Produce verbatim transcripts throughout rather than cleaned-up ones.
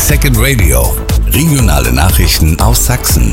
Second Radio. Regionale Nachrichten aus Sachsen.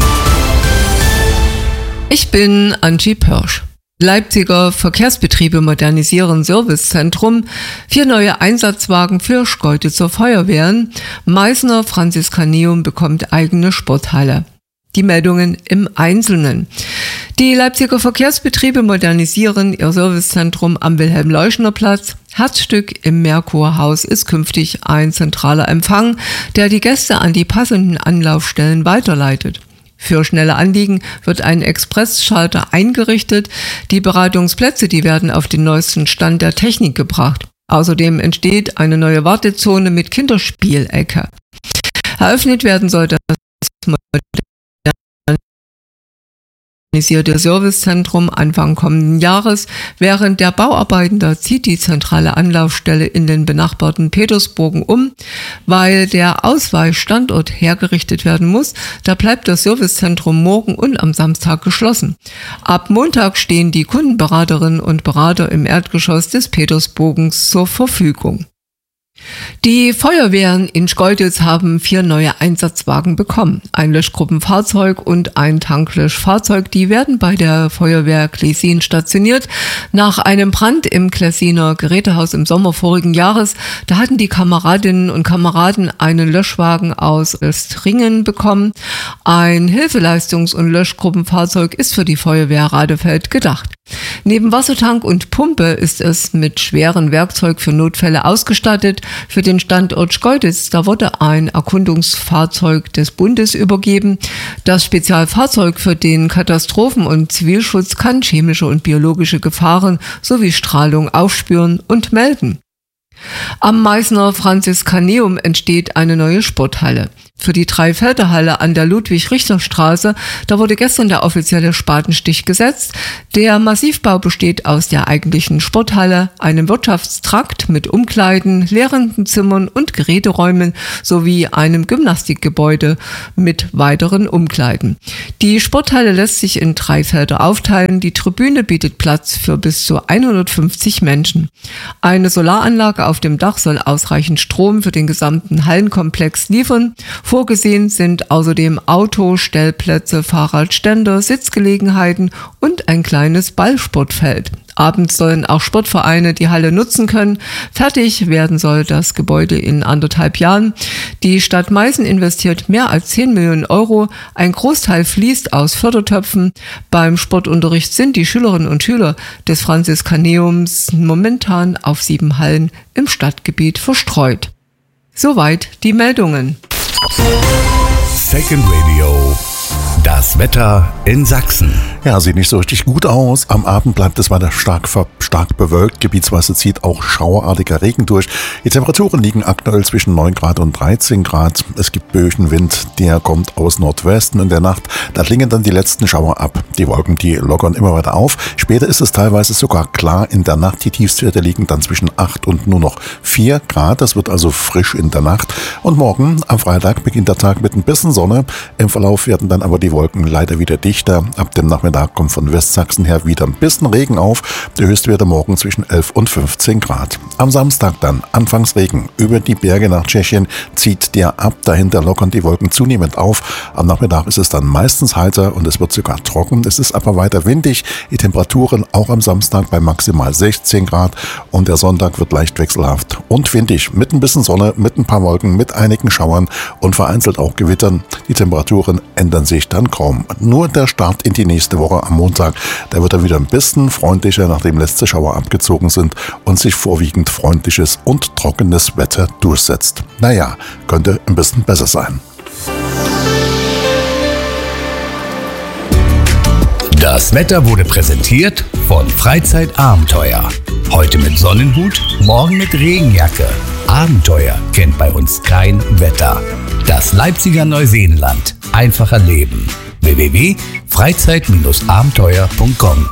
Ich bin Angie Pörsch. Leipziger Verkehrsbetriebe modernisieren Servicezentrum, vier neue Einsatzwagen für Schkeuditzer Feuerwehren, Meißner Franziskaneum bekommt eigene Sporthalle. Die Meldungen im Einzelnen. Die Leipziger Verkehrsbetriebe modernisieren ihr Servicezentrum am Wilhelm-Leuschner-Platz. Herzstück im Merkurhaus ist künftig ein zentraler Empfang, der die Gäste an die passenden Anlaufstellen weiterleitet. Für schnelle Anliegen wird ein Expressschalter eingerichtet. Die Beratungsplätze, die werden auf den neuesten Stand der Technik gebracht. Außerdem entsteht eine neue Wartezone mit Kinderspielecke. Eröffnet werden soll das modernisierte Servicezentrum Anfang kommenden Jahres. Während der Bauarbeiten da zieht die zentrale Anlaufstelle in den benachbarten Petersburgen um. Weil der Ausweichstandort hergerichtet werden muss, da bleibt das Servicezentrum morgen und am Samstag geschlossen. Ab Montag stehen die Kundenberaterinnen und Berater im Erdgeschoss des Petersbogens zur Verfügung. Die Feuerwehren in Schkeuditz haben vier neue Einsatzwagen bekommen. Ein Löschgruppenfahrzeug und ein Tanklöschfahrzeug, die werden bei der Feuerwehr Klesin stationiert. Nach einem Brand im Klesiner Gerätehaus im Sommer vorigen Jahres, da hatten die Kameradinnen und Kameraden einen Löschwagen aus Östringen bekommen. Ein Hilfeleistungs- und Löschgruppenfahrzeug ist für die Feuerwehr Radefeld gedacht. Neben Wassertank und Pumpe ist es mit schweren Werkzeug für Notfälle ausgestattet. Für den Standort Schkeuditz, da wurde ein Erkundungsfahrzeug des Bundes übergeben. Das Spezialfahrzeug für den Katastrophen- und Zivilschutz kann chemische und biologische Gefahren sowie Strahlung aufspüren und melden. Am Meißner Franziskaneum entsteht eine neue Sporthalle. Für die Dreifelderhalle an der Ludwig-Richter-Straße, da wurde gestern der offizielle Spatenstich gesetzt. Der Massivbau besteht aus der eigentlichen Sporthalle, einem Wirtschaftstrakt mit Umkleiden, leerenden Zimmern und Geräteräumen sowie einem Gymnastikgebäude mit weiteren Umkleiden. Die Sporthalle lässt sich in drei Felder aufteilen. Die Tribüne bietet Platz für bis zu hundertfünfzig Menschen. Eine Solaranlage auf dem Dach soll ausreichend Strom für den gesamten Hallenkomplex liefern. Vorgesehen sind außerdem Autostellplätze, Fahrradständer, Sitzgelegenheiten und ein kleines Ballsportfeld. Abends sollen auch Sportvereine die Halle nutzen können. Fertig werden soll das Gebäude in anderthalb Jahren. Die Stadt Meißen investiert mehr als zehn Millionen Euro. Ein Großteil fließt aus Fördertöpfen. Beim Sportunterricht sind die Schülerinnen und Schüler des Franziskaneums momentan auf sieben Hallen im Stadtgebiet verstreut. Soweit die Meldungen. Second Radio. Das Wetter in Sachsen. Ja, sieht nicht so richtig gut aus. Am Abend bleibt es weiter stark, stark bewölkt. Gebietsweise zieht auch schauerartiger Regen durch. Die Temperaturen liegen aktuell zwischen neun Grad und dreizehn Grad. Es gibt Böenwind, der kommt aus Nordwesten in der Nacht. Da klingen dann die letzten Schauer ab. Die Wolken, die lockern immer weiter auf. Später ist es teilweise sogar klar in der Nacht. Die Tiefstwerte liegen dann zwischen acht und nur noch vier Grad. Das wird also frisch in der Nacht. Und morgen, am Freitag, beginnt der Tag mit ein bisschen Sonne. Im Verlauf werden dann aber die Wolken leider wieder dichter. Ab dem Nachmittag kommt von Westsachsen her wieder ein bisschen Regen auf. Die Höchstwerte morgen zwischen elf und fünfzehn Grad. Am Samstag dann anfangs Regen. Über die Berge nach Tschechien zieht der ab. Dahinter lockern die Wolken zunehmend auf. Am Nachmittag ist es dann meistens heiter und es wird sogar trocken. Es ist aber weiter windig. Die Temperaturen auch am Samstag bei maximal sechzehn Grad. Und der Sonntag wird leicht wechselhaft und windig. Mit ein bisschen Sonne, mit ein paar Wolken, mit einigen Schauern und vereinzelt auch Gewittern. Die Temperaturen ändern sich dann kaum. Nur der Start in die nächste Woche am Montag, da wird er wieder ein bisschen freundlicher, nachdem letzte Schauer abgezogen sind und sich vorwiegend freundliches und trockenes Wetter durchsetzt. Naja, könnte ein bisschen besser sein. Das Wetter wurde präsentiert von Freizeitabenteuer. Heute mit Sonnenhut, morgen mit Regenjacke. Abenteuer kennt bei uns kein Wetter. Das Leipziger Neuseenland. Einfacher Leben. w w w punkt freizeit abenteuer punkt com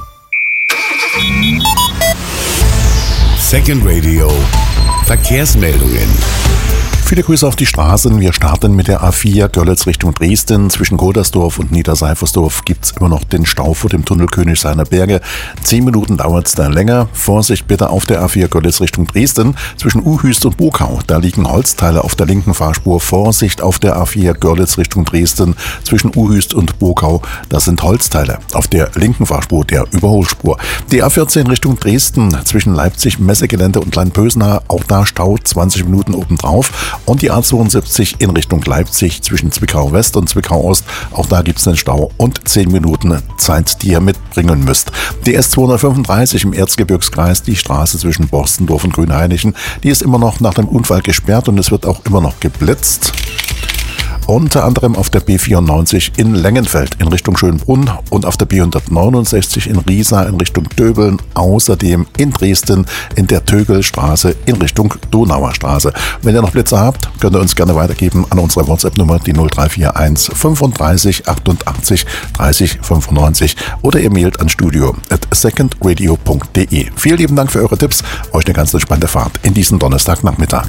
Second Radio. Verkehrsmeldungen. Viele Grüße auf die Straßen. Wir starten mit der A vier Görlitz Richtung Dresden. Zwischen Godersdorf und Niederseifersdorf gibt's immer noch den Stau vor dem Tunnel König seiner Berge. Zehn Minuten dauert's da länger. Vorsicht bitte auf der A vier Görlitz Richtung Dresden. Zwischen Uhüst und Bogau, da liegen Holzteile auf der linken Fahrspur. Vorsicht auf der A vier Görlitz Richtung Dresden. Zwischen Uhüst und Bogau, das sind Holzteile auf der linken Fahrspur, der Überholspur. Die A vierzehn Richtung Dresden, zwischen Leipzig, Messegelände und Kleinpösnar, auch da Stau, zwanzig Minuten obendrauf. Und die A zweiundsiebzig in Richtung Leipzig, zwischen Zwickau West und Zwickau Ost, auch da gibt es einen Stau und zehn Minuten Zeit, die ihr mitbringen müsst. Die S zweihundertfünfunddreißig im Erzgebirgskreis, die Straße zwischen Borstendorf und Grünheinichen, die ist immer noch nach dem Unfall gesperrt und es wird auch immer noch geblitzt. Unter anderem auf der B vierundneunzig in Lengenfeld in Richtung Schönbrunn und auf der B hundertneunundsechzig in Riesa in Richtung Döbeln, außerdem in Dresden in der Tögelstraße in Richtung Donauer Straße. Wenn ihr noch Blitze habt, könnt ihr uns gerne weitergeben an unsere WhatsApp-Nummer, die null drei vier eins fünfunddreißig achtundachtzig dreißig fünfundneunzig oder ihr mailt an studio at secondradio punkt de. Vielen lieben Dank für eure Tipps, euch eine ganz entspannte Fahrt in diesen Donnerstagnachmittag.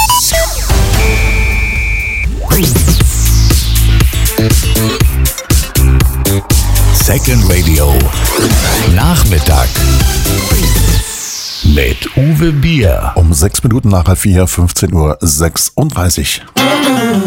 Second Radio Nachmittag mit Uwe Bier. Um sechs Minuten nach halb vier, fünfzehn Uhr sechsunddreißig.